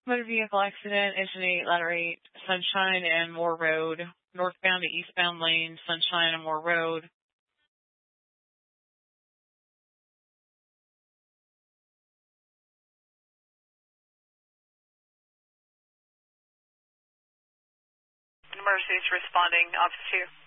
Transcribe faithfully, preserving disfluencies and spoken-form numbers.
Motor vehicle accident, engine eight, ladder eight, Sunshine and Moore Road, northbound to eastbound lane, Sunshine and Moore Road. Mercy's responding, Officer two.